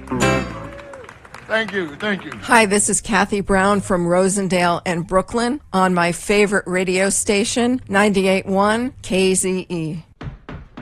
Thank you. Thank you. Hi, this is Kathy Brown from Rosendale and Brooklyn on my favorite radio station, 98.1 KZE.